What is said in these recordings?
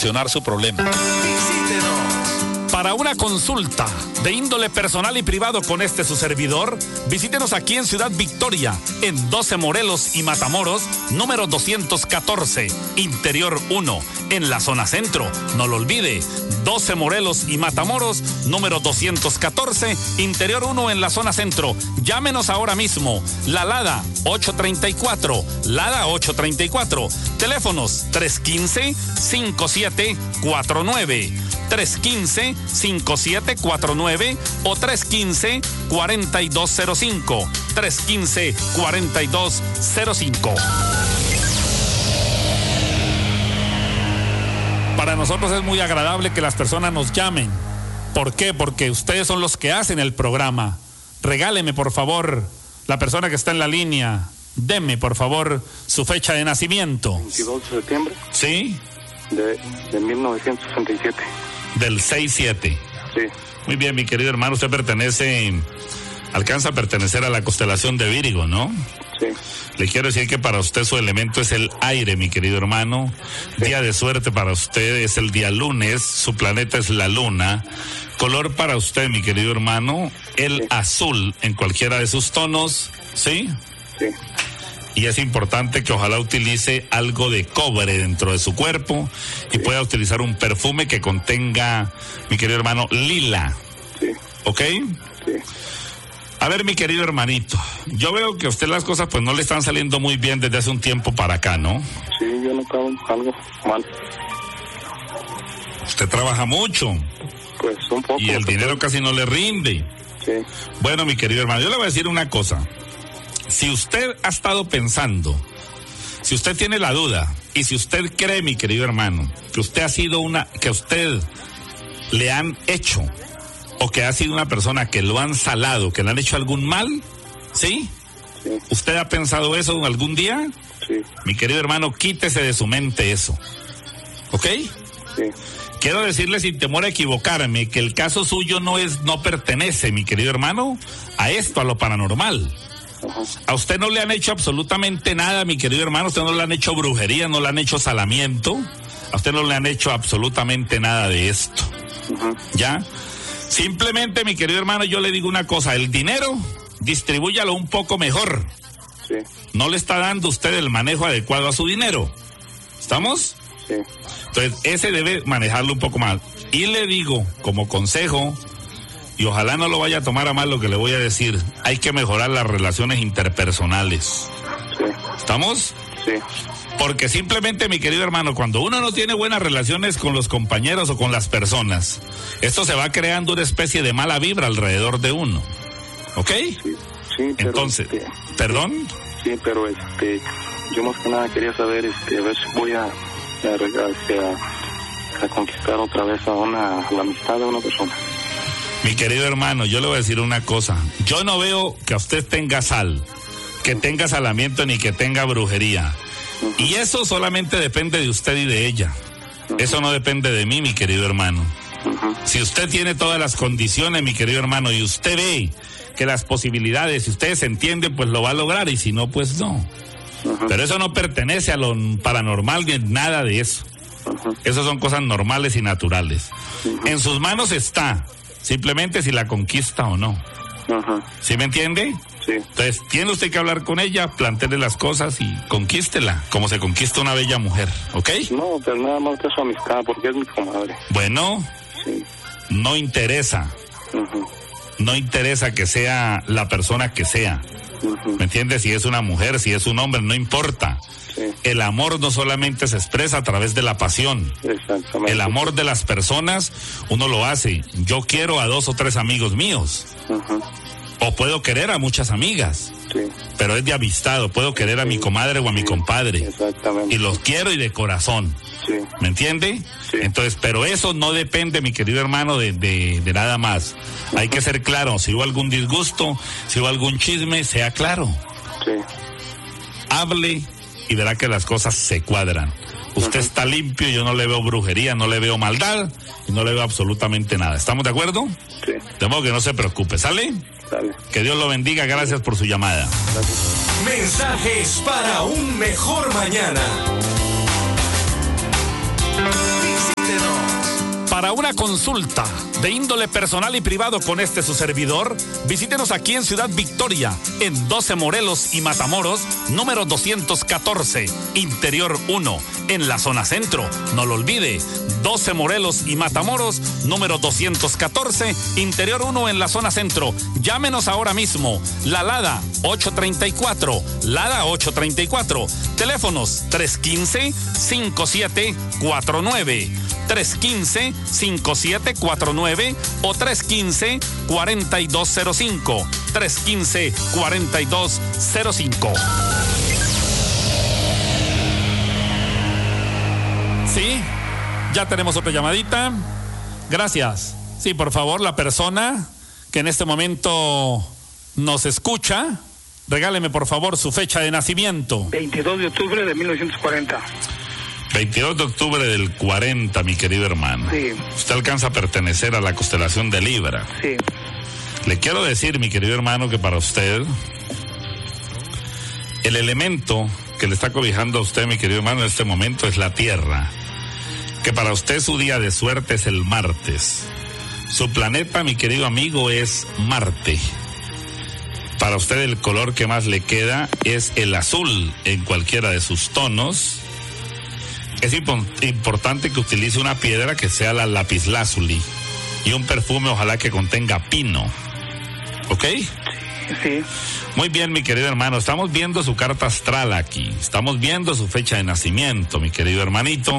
solucionar su problema. Para una consulta de índole personal y privado con su servidor, visítenos aquí en Ciudad Victoria, en 12 Morelos y Matamoros, número 214, Interior 1, en la zona centro. No lo olvide, 12 Morelos y Matamoros, número 214, Interior 1, en la zona centro. Llámenos ahora mismo, la Lada 834, Lada 834, teléfonos 315-5749. 315-5749 o 315-4205. 315-4205. Para nosotros es muy agradable que las personas nos llamen. ¿Por qué? Porque ustedes son los que hacen el programa. Regáleme, por favor, la persona que está en la línea. Deme, por favor, su fecha de nacimiento. 22 de septiembre. ¿Sí? De 1967. Del 6-7. Sí. Muy bien, mi querido hermano, usted alcanza a pertenecer a la constelación de Virgo, ¿no? Sí. Le quiero decir que para usted su elemento es el aire, mi querido hermano. Sí. Día de suerte para usted es el día lunes, su planeta es la luna. Color para usted, mi querido hermano, el azul en cualquiera de sus tonos, ¿sí? Sí. Y es importante que ojalá utilice algo de cobre dentro de su cuerpo y pueda utilizar un perfume que contenga, mi querido hermano, lila. Sí. ¿Ok? Sí. A ver, mi querido hermanito, yo veo que a usted las cosas pues no le están saliendo muy bien desde hace un tiempo para acá, ¿no? Sí, yo noto algo mal. Usted trabaja mucho. Pues un poco. Y el dinero casi no le rinde. Sí. Bueno, mi querido hermano, yo le voy a decir una cosa. Si usted ha estado pensando, si usted tiene la duda, y si usted cree, mi querido hermano, que usted ha sido que a usted le han hecho, o que ha sido una persona que lo han salado, que le han hecho algún mal, ¿sí? Sí. ¿Usted ha pensado eso algún día? Sí. Mi querido hermano, quítese de su mente eso. ¿Ok? Sí. Quiero decirle sin temor a equivocarme que el caso suyo no pertenece, mi querido hermano, a lo paranormal. Ajá. A usted no le han hecho absolutamente nada, mi querido hermano. A usted no le han hecho brujería, no le han hecho salamiento. A usted no le han hecho absolutamente nada de esto. Ajá. ¿Ya? Simplemente, mi querido hermano, yo le digo una cosa. El dinero, distribúyalo un poco mejor. Sí. No le está dando usted el manejo adecuado a su dinero. ¿Estamos? Sí. Entonces, ese debe manejarlo un poco más. Y le digo, como consejo, y ojalá no lo vaya a tomar a mal lo que le voy a decir, hay que mejorar las relaciones interpersonales. Sí. ¿Estamos? Sí. Porque simplemente, mi querido hermano, cuando uno no tiene buenas relaciones con los compañeros o con las personas, esto se va creando una especie de mala vibra alrededor de uno. ¿Ok? Sí, sí, pero entonces, ¿perdón? Sí, pero yo más que nada quería saber, a ver si voy a conquistar otra vez la amistad de una persona. Mi querido hermano, yo le voy a decir una cosa. Yo no veo que a usted tenga sal, que tenga salamiento ni que tenga brujería. Uh-huh. Y eso solamente depende de usted y de ella. Uh-huh. Eso no depende de mí, mi querido hermano. Uh-huh. Si usted tiene todas las condiciones, mi querido hermano, y usted ve que las posibilidades, si ustedes entienden, pues lo va a lograr, y si no, pues no. Uh-huh. Pero eso no pertenece a lo paranormal ni nada de eso. Uh-huh. Esas son cosas normales y naturales. Uh-huh. En sus manos está, simplemente si la conquista o no. Uh-huh. ¿Sí me entiende? Sí. Entonces, tiene usted que hablar con ella, plantearle las cosas y conquístela, como se conquista una bella mujer, ¿ok? No, pero nada más que su amistad, porque es mi comadre. Bueno, sí. No interesa. Uh-huh. No interesa que sea la persona que sea. Uh-huh. ¿Me entiende? Si es una mujer, si es un hombre, no importa. Sí. El amor no solamente se expresa a través de la pasión. Exactamente. El amor de las personas, uno lo hace. Yo quiero a 2 o 3 amigos míos. Uh-huh. O puedo querer a muchas amigas. Sí. Pero es de amistad. O puedo querer a mi comadre o a mi compadre. Exactamente. Y los quiero y de corazón. Sí. ¿Me entiende? Sí. Entonces, pero eso no depende, mi querido hermano, de nada más. Uh-huh. Hay que ser claro. Si hubo algún disgusto, si hubo algún chisme, sea claro. Sí. Hable y verá que las cosas se cuadran. Usted está limpio, yo no le veo brujería, no le veo maldad y no le veo absolutamente nada. ¿Estamos de acuerdo? Sí. De modo que no se preocupe, ¿sale? Dale. Que Dios lo bendiga, gracias por su llamada. Gracias. Mensajes para un mejor mañana. Para una consulta de índole personal y privado con su servidor, visítenos aquí en Ciudad Victoria, en 12 Morelos y Matamoros, número 214, Interior 1, en la zona centro. No lo olvide, 12 Morelos y Matamoros, número 214, Interior 1, en la zona centro. Llámenos ahora mismo. La Lada 834, Lada 834. Teléfonos 315-5749. 315-5749 o 315-4205. 315-4205. Sí, ya tenemos otra llamadita. Gracias. Sí, por favor, la persona que en este momento nos escucha, regáleme por favor su fecha de nacimiento. 22 de octubre de 1940. 22 de octubre del 40, mi querido hermano. Sí. Usted alcanza a pertenecer a la constelación de Libra. Sí. Le quiero decir, mi querido hermano, que para usted, el elemento que le está cobijando a usted, mi querido hermano, en este momento es la Tierra. Que para usted su día de suerte es el martes. Su planeta, mi querido amigo, es Marte. Para usted el color que más le queda es el azul en cualquiera de sus tonos. Es importante que utilice una piedra que sea la lapislázuli y un perfume ojalá que contenga pino. ¿Ok? Sí. Muy bien, mi querido hermano. Estamos viendo su carta astral aquí. Estamos viendo su fecha de nacimiento, mi querido hermanito.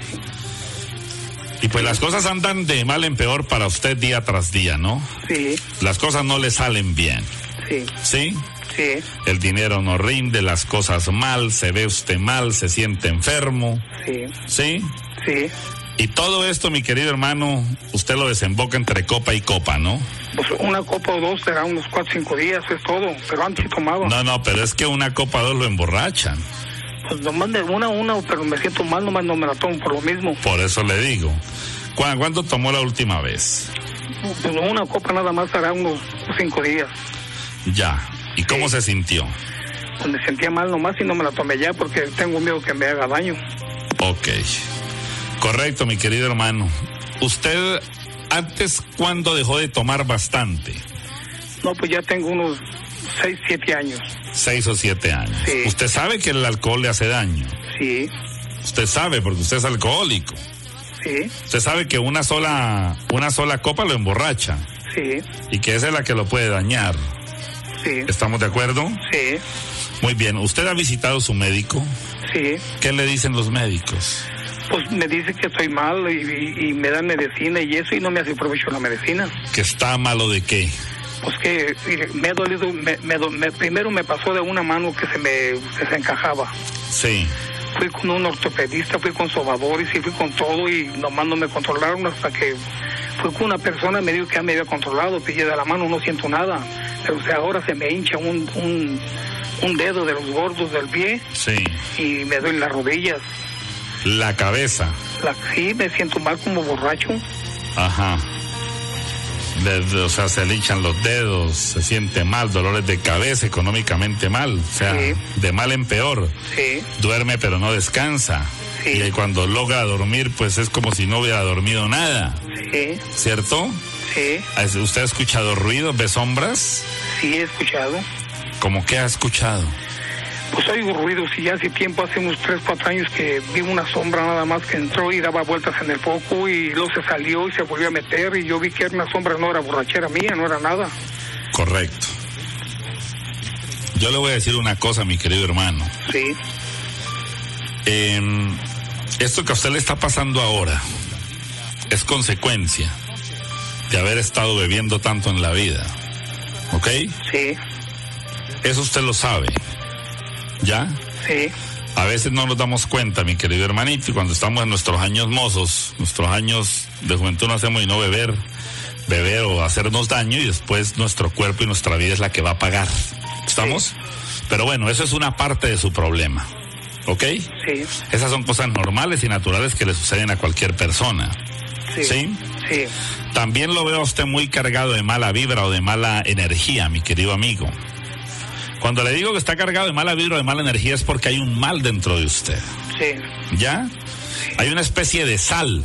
Y pues las cosas andan de mal en peor para usted día tras día, ¿no? Sí. Las cosas no le salen bien. Sí. ¿Sí? Sí. El dinero no rinde, las cosas mal, se ve usted mal, se siente enfermo. Sí. ¿Sí? Sí. Y todo esto, mi querido hermano, usted lo desemboca entre copa y copa, ¿no? Pues una copa o dos será unos 4 o 5 días, es todo. Pero antes tomaba. No, pero es que una copa o dos lo emborrachan. Pues nomás de una, pero me siento mal, nomás no me la tomo por lo mismo. Por eso le digo. ¿Cuándo tomó la última vez? Pues una copa nada más será unos 5 días. Ya. ¿Y cómo se sintió? Pues me sentía mal nomás y no me la tomé ya porque tengo miedo que me haga daño. Ok. Correcto, mi querido hermano. ¿Usted antes cuándo dejó de tomar bastante? No, pues ya tengo unos 6, 7 años. 6 o 7 años. Sí. ¿Usted sabe que el alcohol le hace daño? Sí. Usted sabe porque usted es alcohólico. Sí. Usted sabe que una sola copa lo emborracha. Sí. Y que esa es la que lo puede dañar. Sí. ¿Estamos de acuerdo? Sí. Muy bien. ¿Usted ha visitado a su médico? Sí. ¿Qué le dicen los médicos? Pues me dice que estoy mal y me dan medicina y eso y no me hace provecho la medicina. ¿Que está malo de qué? Pues que me ha dolido, primero me pasó de una mano que se encajaba. Sí. Fui con un ortopedista, fui con sobadores y fui con todo y nomás no me controlaron hasta que fui con una persona, me dijo que ya me había controlado, pillé de la mano, no siento nada. Pero o sea, ahora se me hincha un dedo de los gordos del pie. Sí. Y me duelen las rodillas. La cabeza. Sí, me siento mal como borracho. Ajá. O sea, se le hinchan los dedos, se siente mal, dolores de cabeza, económicamente mal. O sea, sí. De mal en peor. Sí. Duerme pero no descansa. Sí. Y cuando logra dormir, pues es como si no hubiera dormido nada. Sí. ¿Cierto? Sí. ¿Usted ha escuchado ruidos, ve sombras? Sí, he escuchado. ¿Cómo que ha escuchado? Pues oigo ruidos y ya hace tiempo, hace unos 3, 4 años que vi una sombra nada más que entró y daba vueltas en el foco y luego se salió y se volvió a meter y yo vi que era una sombra, no era borrachera mía, no era nada. Correcto. Yo le voy a decir una cosa, mi querido hermano. Sí. Esto que a usted le está pasando ahora es consecuencia de haber estado bebiendo tanto en la vida. ¿Ok? Sí. Eso usted lo sabe. ¿Ya? Sí. A veces no nos damos cuenta, mi querido hermanito, y cuando estamos en nuestros años mozos, nuestros años de juventud no hacemos y no beber o hacernos daño y después nuestro cuerpo y nuestra vida es la que va a pagar. ¿Estamos? Sí. Pero bueno, eso es una parte de su problema. ¿Ok? Sí. Esas son cosas normales y naturales que le suceden a cualquier persona. Sí. ¿Sí? Sí. También lo veo a usted muy cargado de mala vibra o de mala energía, mi querido amigo. Cuando le digo que está cargado de mala vibra o de mala energía es porque hay un mal dentro de usted. Sí. ¿Ya? Hay una especie de sal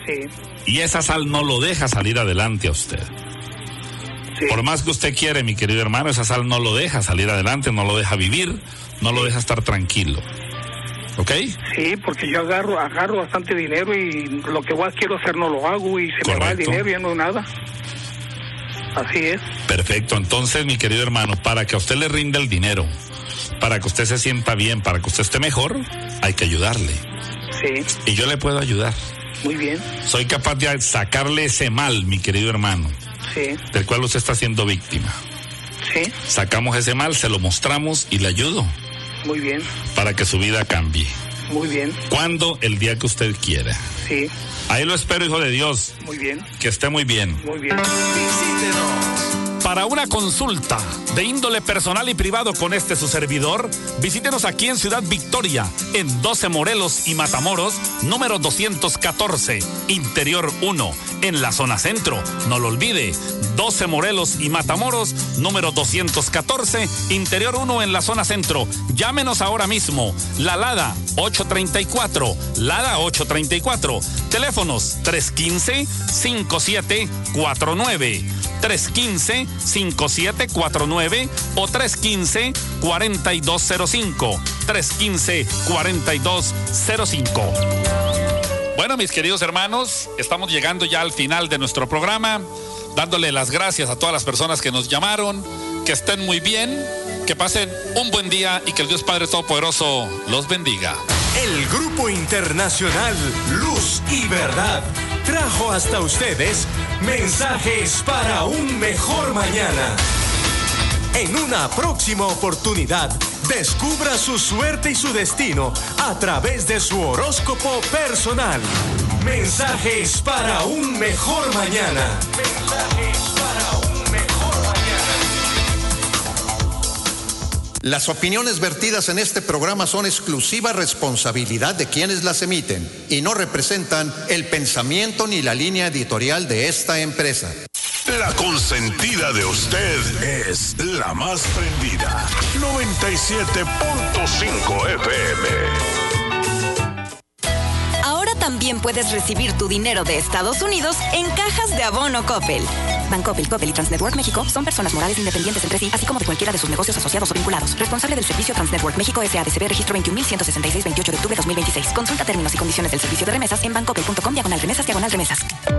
Sí. Y esa sal no lo deja salir adelante a usted. Sí. Por más que usted quiere, mi querido hermano, esa sal no lo deja salir adelante, no lo deja vivir, no lo deja estar tranquilo. ¿Ok? Sí, porque yo agarro bastante dinero y lo que más quiero hacer no lo hago y se me va el dinero y ya no es nada. Así es. Perfecto. Entonces, mi querido hermano, para que a usted le rinda el dinero, para que usted se sienta bien, para que usted esté mejor, hay que ayudarle. Sí. Y yo le puedo ayudar. Muy bien. Soy capaz de sacarle ese mal, mi querido hermano, sí, del cual usted está siendo víctima. Sí. Sacamos ese mal, se lo mostramos y le ayudo. Muy bien. Para que su vida cambie. Muy bien. ¿Cuándo? El día que usted quiera. Sí. Ahí lo espero, hijo de Dios. Muy bien. Que esté muy bien. Muy bien. Visítenos. Para una consulta de índole personal y privado con su servidor, visítenos aquí en Ciudad Victoria, en 12 Morelos y Matamoros, número 214, Interior 1, en la zona centro. No lo olvide, 12 Morelos y Matamoros, número 214, Interior 1, en la zona centro. Llámenos ahora mismo. La Lada 834, Lada 834. Teléfonos 315-5749. 315-5749 o 315-4205. 315-4205. Bueno, mis queridos hermanos, estamos llegando ya al final de nuestro programa, dándole las gracias a todas las personas que nos llamaron, que estén muy bien, que pasen un buen día y que el Dios Padre Todopoderoso los bendiga. El Grupo Internacional Luz y Verdad trajo hasta ustedes mensajes para un mejor mañana. En una próxima oportunidad, descubra su suerte y su destino a través de su horóscopo personal. Mensajes para un mejor mañana. Mensajes para un mejor mañana. Las opiniones vertidas en este programa son exclusiva responsabilidad de quienes las emiten y no representan el pensamiento ni la línea editorial de esta empresa. La consentida de usted es la más prendida. 97.5 FM. Ahora también puedes recibir tu dinero de Estados Unidos en cajas de abono Coppel. Bancoppel, Coppel y Transnetwork México son personas morales independientes entre sí, así como de cualquiera de sus negocios asociados o vinculados. Responsable del servicio Transnetwork México S.A.D.C.B. registro 21.166, 28 de octubre 2026. Consulta términos y condiciones del servicio de remesas en bancoppel.com/remesas/remesas.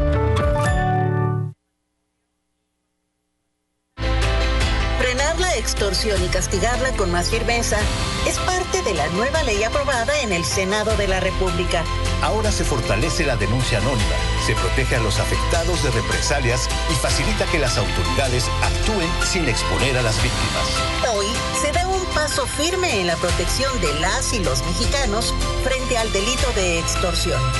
Frenar la extorsión y castigarla con más firmeza es parte de la nueva ley aprobada en el Senado de la República. Ahora se fortalece la denuncia anónima, se protege a los afectados de represalias y facilita que las autoridades actúen sin exponer a las víctimas. Hoy se da un paso firme en la protección de las y los mexicanos frente al delito de extorsión.